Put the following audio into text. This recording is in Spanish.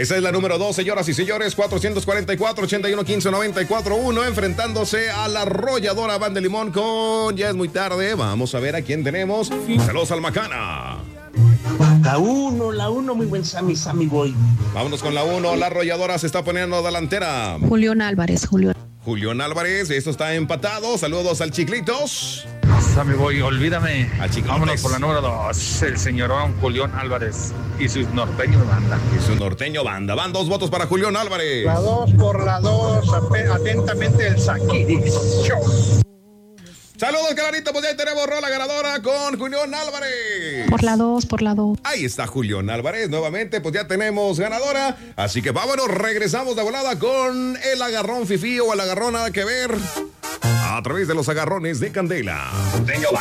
Esa es la número 2, señoras y señores. 444-81-15-94-1. Enfrentándose a la arrolladora Banda de Limón con Ya es muy tarde. Vamos a ver a quién tenemos. Saludos al Macana. La 1, muy buen Sammy Boy. Vámonos con la 1. La arrolladora se está poniendo delantera. Julián Álvarez. Julián Álvarez, esto está empatado. Saludos al Chiclitos. Sammy Boy, olvídame. Vámonos por la número 2. El señorón Julián Álvarez y sus norteños banda. Van 2 votos para Julián Álvarez. La 2 por la 2. Atentamente el Saquiris Show. Saludos, Clarita, pues ya tenemos rola ganadora con Julián Álvarez. Por la 2. Ahí está Julián Álvarez, nuevamente, pues ya tenemos ganadora. Así que vámonos, regresamos de volada con el agarrón fifí o el agarrón nada que ver. A través de los agarrones de Candela.